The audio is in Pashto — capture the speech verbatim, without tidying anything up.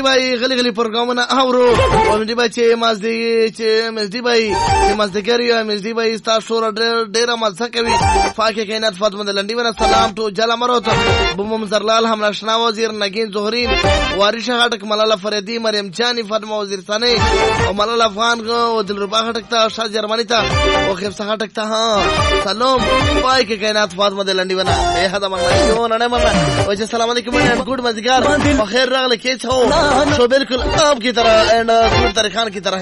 بای غلی غلی پروګرامونه اورو مزدي بای چې مزدي چې مزدي بای چې مزدګر یو مزدي بای تاسو را ډېر مزه کوي فاکه کینات فاطمه لنډي ور سلام تو جلا مروت بوم زرلال حمله شنا وزیر نگین زهرین وارث غټک ملاله فریدی مریم جانی فاطمه وزیر ثانی او ملاله افغان او دلربا غټک ته شاه جرمنی ته او خف غټک ته ها سلام فاکه کینات فاطمه لنډي ور به هدا منه یو نه منه او السلام علیکم اینڈ گڈ مزگار بخیر راغله کې څو شو بالکل آپ کی طرح اینڈ سور طریقان کی طرح